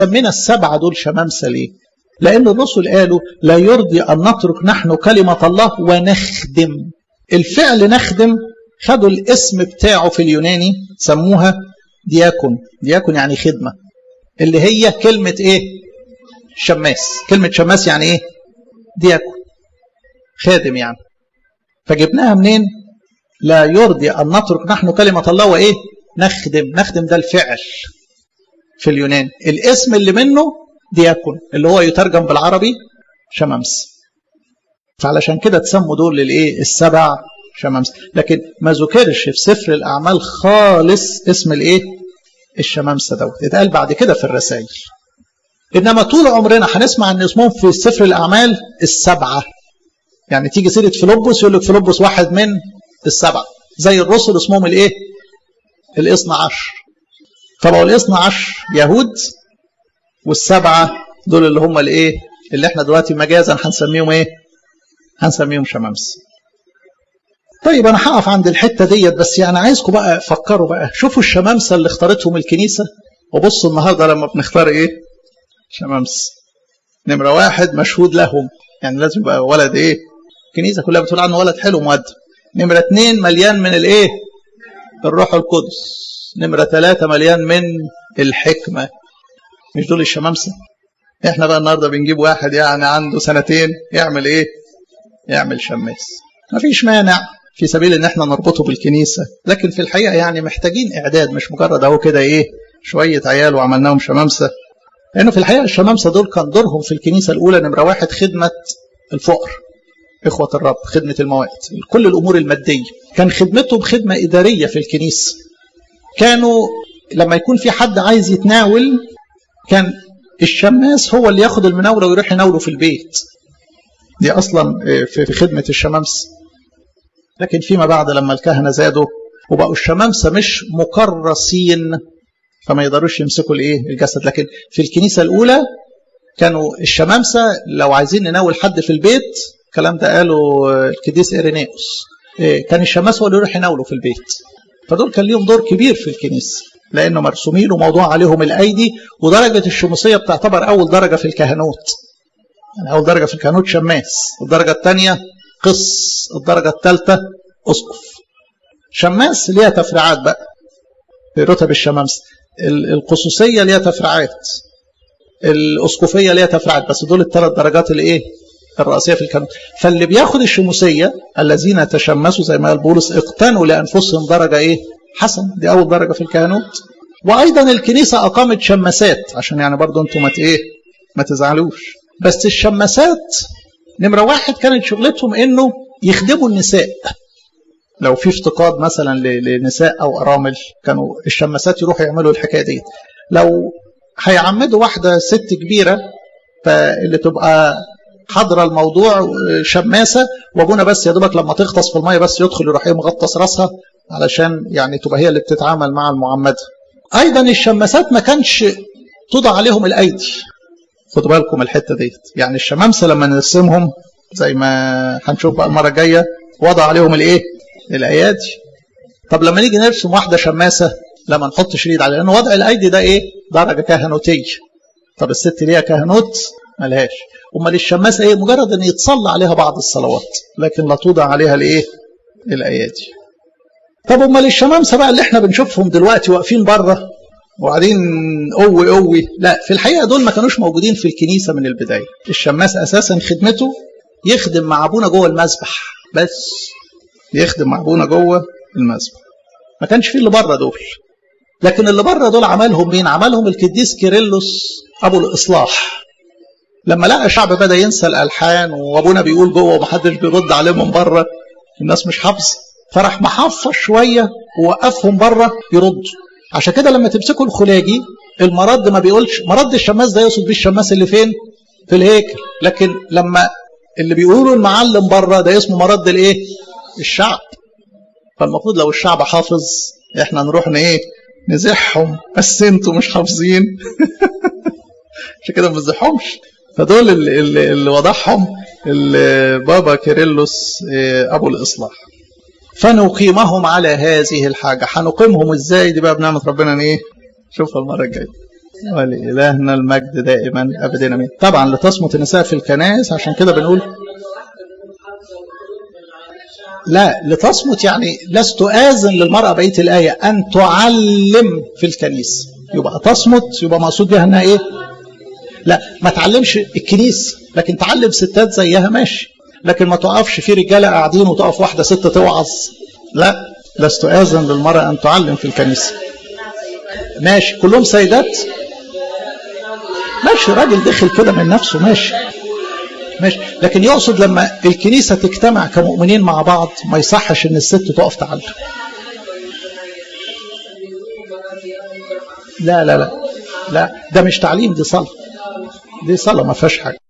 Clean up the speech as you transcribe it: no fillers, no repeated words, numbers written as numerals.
سمينا السبعة دول شمامسة ليه؟ لأن الرسل قالوا لا يرضي أن نترك نحن كلمة الله ونخدم. الفعل نخدم خدوا الاسم بتاعه في اليوناني سموها دياكون. دياكون يعني خدمة، اللي هي كلمة ايه؟ شماس. كلمة شماس يعني ايه؟ دياكون، خادم يعني. فجبناها منين؟ لا يرضي أن نترك نحن كلمة الله وإيه؟ نخدم. نخدم ده الفعل في اليونان. الاسم اللي منه دياكون، اللي هو يترجم بالعربي شمامس. فعلشان كده تسموا دول الايه؟ السبع شمامس. لكن ما ذكرش في سفر الأعمال خالص اسم الايه؟ الشمامسة دوت. اتقال بعد كده في الرسائل. إنما طول عمرنا هنسمع أن اسمهم في سفر الأعمال السبعة. يعني تيجي سيرة فيلبس يقول لك فيلبس واحد من السبعة. زي الرسل اسمهم الايه؟ الاثنى عشر. فبقوا الاثنى عشر يهود، والسبعة دول اللي هم الايه؟ اللي احنا دلوقتي مجازا هنسميهم ايه؟ هنسميهم شمامس. طيب انا هقف عند الحتة ديت، بس يعني عايزكم بقى فكروا بقى، شوفوا الشمامسة اللي اختارتهم الكنيسة، وبصوا النهاردة لما بنختار ايه؟ شمامس. نمرة واحد مشهود لهم، يعني لازم يبقى ولد ايه؟ الكنيسة كلها بتقول عنه ولد حلو مؤدب. نمرة اتنين مليان من الايه؟ الروح القدس. نمرة ثلاثة مليان من الحكمة. مش دول الشمامسة؟ احنا بقى النهاردة بنجيب واحد يعني عنده سنتين يعمل ايه؟ يعمل شماس. مفيش مانع في سبيل ان احنا نربطه بالكنيسة، لكن في الحقيقة يعني محتاجين اعداد، مش مجرد اهو كده ايه؟ شوية عيال وعملناهم شمامسة. لانه في الحقيقة الشمامسة دول كان دورهم في الكنيسة الاولى نمرة واحد خدمة الفقر، إخوة الرب، خدمة المواد، كل الأمور المادية. كان خدمتهم خدمة إدارية في الكنيسة. كانوا لما يكون في حد عايز يتناول كان الشماس هو اللي ياخد المناولة ويروح يناوله في البيت. دي أصلا في خدمة الشمامسة. لكن فيما بعد لما الكهنة زادوا وبقوا الشمامسة مش مكرسين فما يقدروش يمسكوا الايه؟ الجسد. لكن في الكنيسة الأولى كانوا الشمامسة لو عايزين نناول حد في البيت، الكلام ده قاله القديس إيرينيوس، كان الشماس هو اللي يروح يناوله في البيت. فدول كان ليهم دور كبير في الكنيسة، لأنه مرسومين وموضوع عليهم الأيدي. ودرجة الشموسية بتعتبر أول درجة في الكهنوت. يعني أول درجة في الكهنوت شماس، الدرجة الثانية قس، الدرجة الثالثة أسقف. شماس ليها تفريعات بقى في رتب الشمامسة. القصوصية ليها تفريعات، الأسقفية ليها تفريعات، بس دول الثلاث درجات اللي إيه؟ الرئاسية في الكهنوت. فاللي بياخد الشموسية الذين تشمسوا زي ما قال بولس اقتنوا لأنفسهم درجة إيه؟ حسن. دي أول درجة في الكهنوت. وأيضا الكنيسة أقامت شماسات، عشان يعني برضو أنتم ما تزعلوش. بس الشماسات نمرة واحد كانت شغلتهم إنه يخدموا النساء. لو في افتقاد مثلا لنساء أو أرامل كانوا الشماسات يروحوا يعملوا الحكاية دي. لو هيعمدوا واحدة ست كبيرة فاللي تبقى حضر الموضوع شماسة، وابونا بس يا دوبك لما تغطس في المية بس يدخل يروح مغطس راسها علشان يعني تبقى هي اللي بتتعامل مع المعمدة. أيضا الشماسات ما كانش توضع عليهم الأيدي. خدوا بالكم الحتة ديت. يعني الشمامسة لما نرسمهم زي ما هنشوف بقى المرة الجاية وضع عليهم الايه؟ الأيادي. طب لما نيجي نرسم واحدة شماسة لما نحط شريط عليها، لأنه وضع الأيدي ده ايه؟ درجة كهنوتية. طب الست ليها كهنوت؟ ملهاش. امال الشماسة ايه؟ مجرد ان يتصلى عليها بعض الصلوات، لكن لا توضع عليها الايه؟ الأيادي. طب امال الشمامسة بقى اللي احنا بنشوفهم دلوقتي واقفين بره وقاعدين قوي، لا، في الحقيقة دول ما كانوش موجودين في الكنيسة من البداية. الشماس أساسا خدمته يخدم مع أبونا جوه المذبح، بس يخدم مع أبونا جوه المذبح. ما كانش فيه اللي بره دول. لكن اللي بره دول عملهم مين؟ عملهم القديس كيرلس أبو الإصلاح. لما لقى الشعب بدأ ينسى الألحان وأبونا بيقول جوه ومحدش بيرد عليه من بره، الناس مش حافظة، فراح محفظ شوية ووقفهم بره يردوا. عشان كده لما تمسكوا الخلاجي المرد ما بيقولش مرد الشماس، ده يقصد بيه الشماس اللي فين؟ في الهيكل. لكن لما اللي بيقولوا المعلم بره ده اسمه مرد الايه؟ الشعب. فالمفروض لو الشعب حافظ احنا نروح نزحهم، بس انتوا مش حافظين. عشان كده ما نزحهمش. فدول اللي وضعهم البابا كيرلس ابو الاصلاح. فنقيمهم على هذه الحاجة. هنقيمهم ازاي؟ دي بقى بنعمة ربنا شوفها المرة الجاية. ولإلهنا المجد دائما أبدا آمين. طبعا لتصمت النساء في الكنائس، عشان كده بنقول لا لتصمت يعني لست آذن للمرأة بقية الآية أن تعلم في الكنيسة. يبقى تصمت يبقى مقصود بها أنها إيه؟ لا ما تعلمش الكنيسة، لكن تعلم ستات زيها ماشي، لكن ما تقفش في رجالة قاعدين وتقف واحدة ست توعظ. لا لست آذن للمرأة أن تعلم في الكنيسة. ماشي كلهم سيدات ماشي، راجل دخل كده من نفسه ماشي، لكن يقصد لما الكنيسة تجتمع كمؤمنين مع بعض ما يصحش ان الست تقف تعلم. لا لا لا لا ده مش تعليم، دي صلاة، دي صلاة ما فيهاش حاجة.